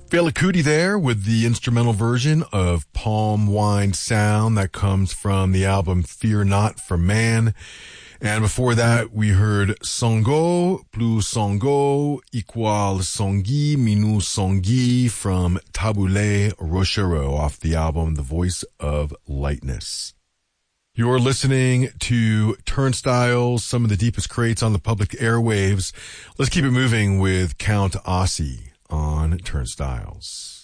Fela Kuti there with the instrumental version of Palm Wine Sound that comes from the album Fear Not for Man. And before that, we heard Songo plus Songo igual Songi minu Songi from Tabule Rochereau off the album The Voice of Lightness. You're listening to Turnstiles, some of the deepest crates on the public airwaves. Let's keep it moving with Count Ossie on Turnstiles.